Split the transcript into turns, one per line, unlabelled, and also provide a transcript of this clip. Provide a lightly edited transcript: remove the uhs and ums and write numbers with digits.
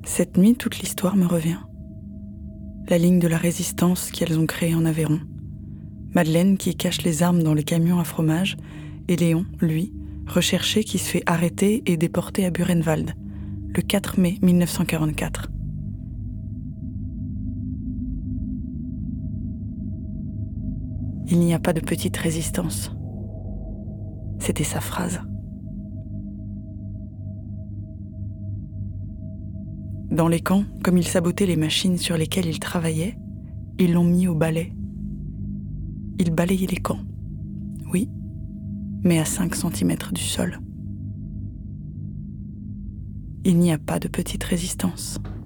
Cette nuit, toute l'histoire me revient. La ligne de la résistance qu'elles ont créée en Aveyron. Madeleine qui cache les armes dans les camions à fromage et Léon, lui, recherché qui se fait arrêter et déporter à Buchenwald, le 4 mai 1944. Il n'y a pas de petite résistance. C'était sa phrase. Dans les camps, comme ils sabotaient les machines sur lesquelles ils travaillaient, ils l'ont mis au balai. Ils balayaient les camps. Oui, mais à 5 cm du sol. Il n'y a pas de petite résistance.